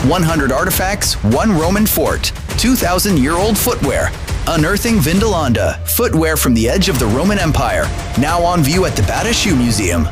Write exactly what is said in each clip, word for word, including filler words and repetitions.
one hundred artifacts, one Roman fort, two thousand year old footwear. Unearthing Vindolanda, footwear from the edge of the Roman Empire. Now on view at the Bata Shoe Museum.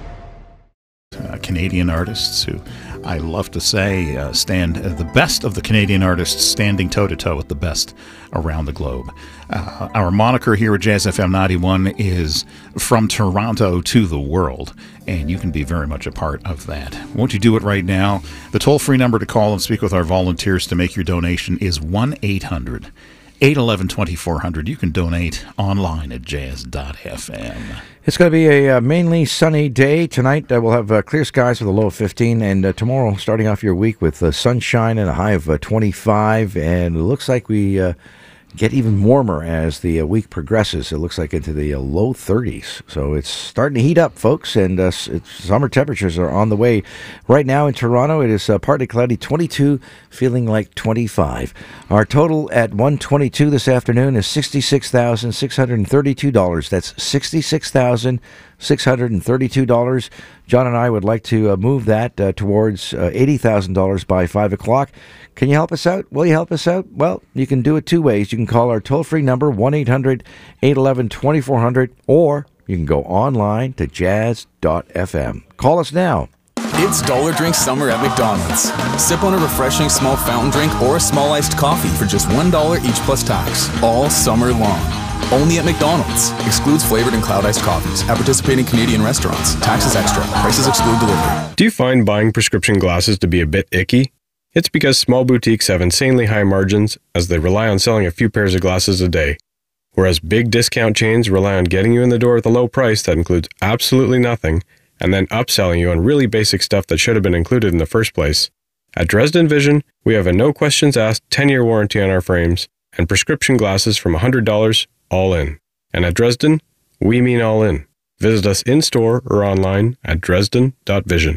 Uh, Canadian artists who I love to say uh, stand uh, the best of the Canadian artists standing toe-to-toe with the best around the globe. Uh, our moniker here at Jazz F M ninety-one is From Toronto to the World, and you can be very much a part of that. Won't you do it right now? The toll-free number to call and speak with our volunteers to make your donation is one eight hundred eight one one twenty-four hundred. You can donate online at jazz dot f m. It's going to be a uh, mainly sunny day. Tonight uh, we'll have uh, clear skies with a low of fifteen, and uh, tomorrow starting off your week with uh, sunshine and a high of uh, twenty-five, and it looks like we uh, get even warmer as the uh, week progresses. It looks like into the uh, low thirties. So it's starting to heat up, folks, and uh, it's, summer temperatures are on the way. Right now in Toronto, it is uh, partly cloudy, twenty-two, feeling like twenty-five. Our total at one twenty-two this afternoon is sixty-six thousand six hundred thirty-two dollars. That's sixty-six thousand six hundred thirty-two dollars. John and I would like to uh, move that uh, towards uh, eighty thousand dollars by five o'clock. Can you help us out? Will you help us out? Well, you can do it two ways. You can call our toll-free number, one eight hundred eight one one twenty-four hundred, or you can go online to jazz dot f m. Call us now. It's Dollar Drink Summer at McDonald's. Sip on a refreshing small fountain drink or a small iced coffee for just one dollar each plus tax, all summer long. Only at McDonald's. Excludes flavored and cloud iced coffees. At participating Canadian restaurants. Taxes extra. Prices exclude delivery. Do you find buying prescription glasses to be a bit icky? It's because small boutiques have insanely high margins as they rely on selling a few pairs of glasses a day, whereas big discount chains rely on getting you in the door with a low price that includes absolutely nothing and then upselling you on really basic stuff that should have been included in the first place. At Dresden Vision, we have a no questions asked ten-year warranty on our frames and prescription glasses from one hundred dollars all in. And at Dresden, we mean all in. Visit us in-store or online at dresden dot vision.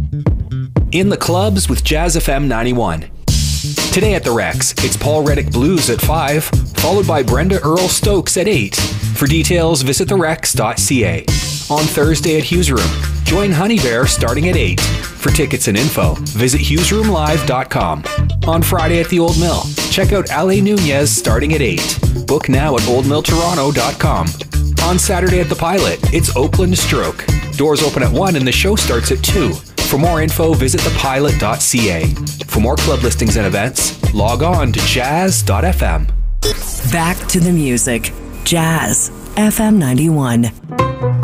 In the clubs with Jazz F M ninety-one. Today at the Rex, it's Paul Reddick Blues at five, followed by Brenda Earl Stokes at eight. For details, visit the rex dot c a. On Thursday at Hughes Room, join Honey Bear starting at eight. For tickets and info, visit hughes room live dot com. On Friday at the Old Mill, check out Ale Nunez starting at eight. Book now at old mill toronto dot com. On Saturday at the Pilot, it's Oakland Stroke. Doors open at one and the show starts at two. For more info, visit the pilot dot c a. For more club listings and events, log on to jazz dot f m. Back to the music. Jazz F M ninety-one.